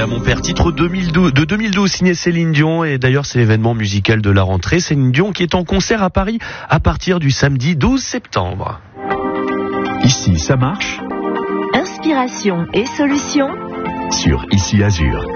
à mon père, titre de 2012 signé Céline Dion, et d'ailleurs c'est l'événement musical de la rentrée. Céline Dion qui est en concert à Paris à partir du samedi 12 septembre. Ici ça marche. Inspiration et solutions Sur Ici Azur.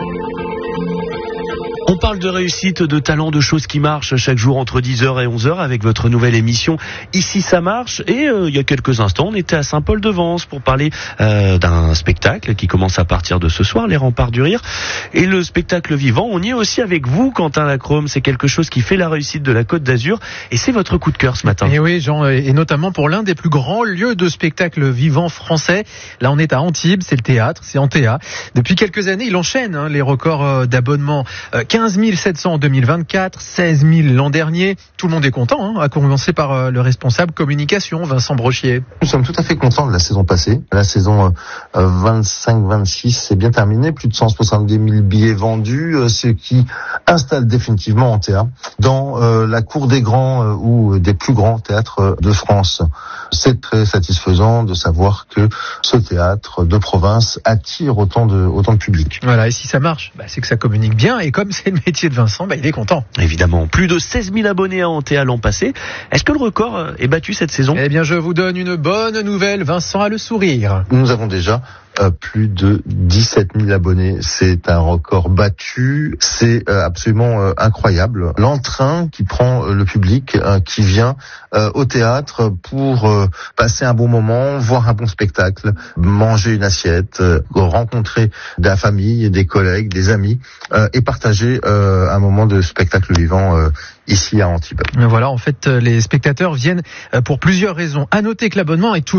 On parle de réussite, de talent, de choses qui marchent chaque jour entre 10h et 11h avec votre nouvelle émission Ici ça marche. Et il y a quelques instants, on était à Saint-Paul-de-Vence pour parler d'un spectacle qui commence à partir de ce soir, Les Remparts du Rire. Et le spectacle vivant, on y est aussi avec vous, Quentin Lacrome. C'est quelque chose qui fait la réussite de la Côte d'Azur. Et c'est votre coup de cœur ce matin. Et oui, Jean, et notamment pour l'un des plus grands lieux de spectacle vivant français. Là, on est à Antibes, c'est le théâtre, c'est Antea. Depuis quelques années, il enchaîne les records d'abonnements. 15 700 en 2024, 16 000 l'an dernier. Tout le monde est content, à commencer par le responsable communication, Vincent Brochier. Nous sommes tout à fait contents de la saison passée. La saison 25-26 s'est bien terminée. Plus de 170 000 billets vendus, ce qui installe définitivement Antea dans la cour des grands ou des plus grands théâtres de France. C'est très satisfaisant de savoir que ce théâtre de province attire autant de public. Voilà, et si ça marche, c'est que ça communique bien. Et comme c'est le métier de Vincent, il est content. Évidemment, plus de 16 000 abonnés à Antea l'an passé. Est-ce que le record est battu cette saison ? Eh bien, je vous donne une bonne nouvelle. Vincent a le sourire. Nous avons déjà plus de 17 000 abonnés. C'est un record battu. C'est absolument incroyable. L'entrain qui prend le public qui vient au théâtre pour passer un bon moment, voir un bon spectacle, manger une assiette, rencontrer de la famille, des collègues, des amis et partager un moment de spectacle vivant ici à Antibes. Voilà, en fait, les spectateurs viennent pour plusieurs raisons. À noter que l'abonnement est toujours